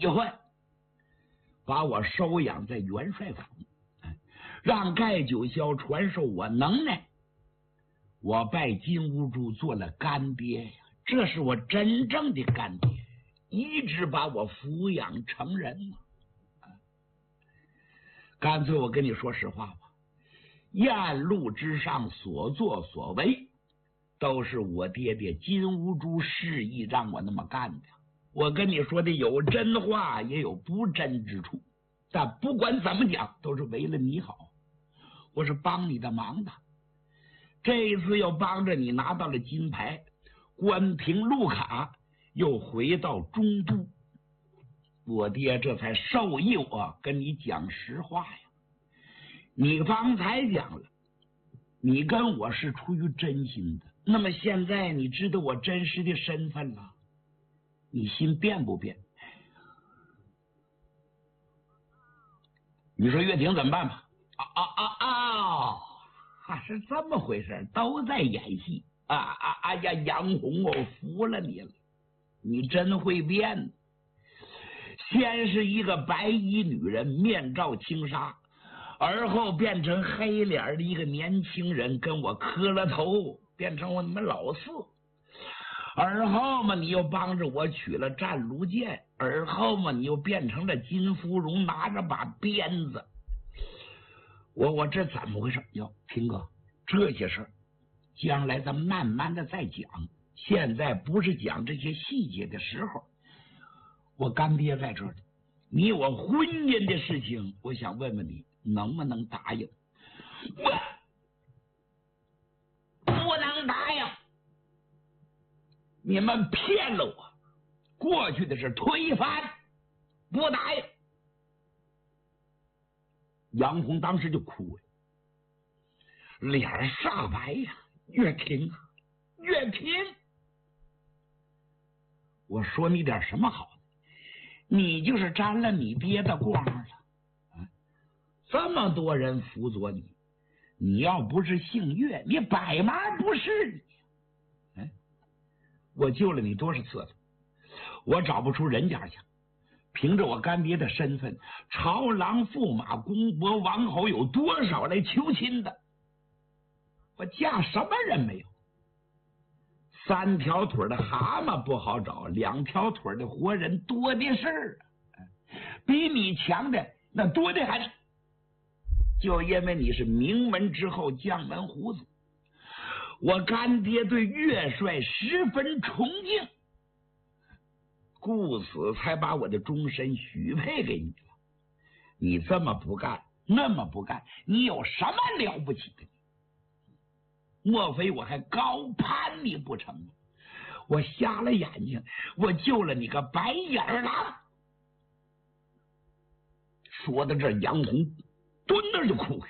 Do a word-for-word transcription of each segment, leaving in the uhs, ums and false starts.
欢，把我收养在元帅府，让盖九霄传授我能耐。我拜金兀术做了干爹呀，这是我真正的干爹，一直把我抚养成人嘛。干脆我跟你说实话吧，雁路之上所作所为，都是我爹爹金兀术示意让我那么干的。我跟你说的有真话，也有不真之处，但不管怎么讲，都是为了你好，我是帮你的忙的。这一次又帮着你拿到了金牌，关平路卡，又回到中都，我爹这才授意我跟你讲实话呀。你方才讲了，你跟我是出于真心的，那么现在你知道我真实的身份了，你心变不变？你说岳霆怎么办吧？啊啊啊啊！啊，是这么回事，都在演戏啊啊！哎呀，杨红，我服了你了，你真会变。先是一个白衣女人，面罩轻纱，而后变成黑脸的一个年轻人，跟我磕了头，变成我你们老四。而后嘛，你又帮着我取了战卢剑，而后嘛，你又变成了金芙蓉，拿着把鞭子。我我这怎么回事？哟，平哥，这些事儿将来咱们慢慢的再讲，现在不是讲这些细节的时候。我干爹在这里，你我婚姻的事情，我想问问你能不能答应？我不能答应，你们骗了我，过去的事推翻，不答应。杨红当时就哭了，脸煞白呀，岳霆啊，岳霆，我说你点什么好的？你就是沾了你爹的光了啊！这么多人辅佐你，你要不是姓岳，你百嘛不是你。哎，我救了你多少次了，我找不出人家去。凭着我干爹的身份，朝郎驸马公伯王侯有多少来求亲的？我嫁什么人没有？三条腿的蛤蟆不好找，两条腿的活人多的是，比你强的那多的很。就因为你是名门之后将门虎子，我干爹对岳帅十分崇敬，故此才把我的终身许配给你了。你这么不干，那么不干，你有什么了不起的？莫非我还高攀你不成吗？我瞎了眼睛，我救了你个白眼狼。说到这，杨红蹲那就哭了。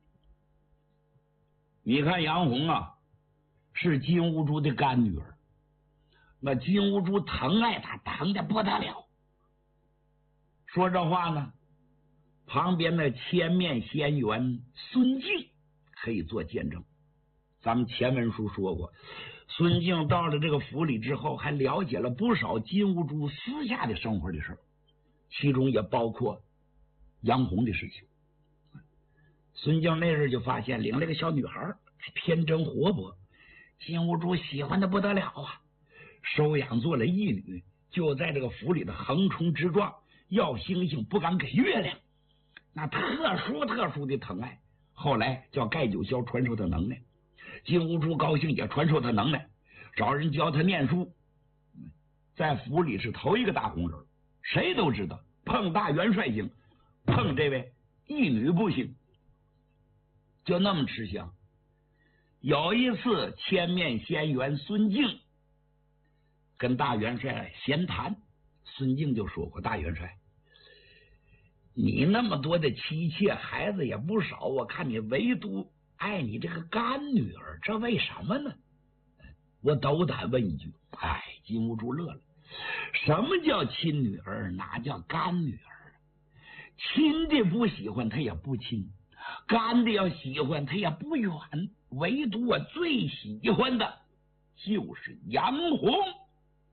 你看杨红啊，是金兀术的干女儿，那金兀术疼爱她，疼的不得了。说这话呢，旁边的千面仙缘孙敬可以做见证。咱们前文书说过，孙敬到了这个府里之后，还了解了不少金兀术私下的生活的事，其中也包括杨红的事情。孙敬那日就发现领了个小女孩，天真活泼，金兀术喜欢的不得了啊，收养做了义女，就在这个府里的横冲直撞，要星星不敢给月亮，那特殊特殊的疼爱。后来叫盖九霄传授他能耐，金兀术高兴也传授他能耐，找人教他念书，在府里是头一个大红人，谁都知道碰大元帅行，碰这位义女不行，就那么吃香。有一次千面仙缘孙敬跟大元帅闲谈，孙敬就说过，大元帅，你那么多的妻妾孩子也不少，我看你唯独爱你这个干女儿，这为什么呢？我斗胆问一句。哎，金兀术乐了，什么叫亲女儿，哪叫干女儿？亲的不喜欢他也不亲，干的要喜欢他也不远，唯独我最喜欢的就是杨红。